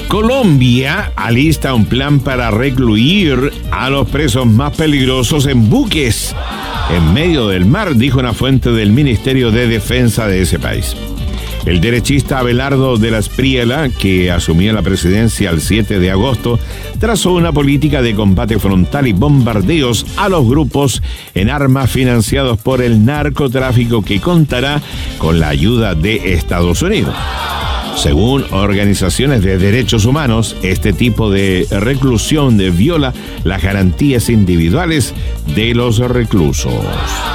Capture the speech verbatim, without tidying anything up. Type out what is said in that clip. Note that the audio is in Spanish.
Colombia alista un plan para recluir a los presos más peligrosos en buques en medio del mar, dijo una fuente del Ministerio de Defensa de ese país. El derechista Abelardo de la Espriella, que asumió la presidencia el siete de agosto, trazó una política de combate frontal y bombardeos a los grupos en armas financiados por el narcotráfico que contará con la ayuda de Estados Unidos. Según organizaciones de derechos humanos, este tipo de reclusión viola las garantías individuales de los reclusos.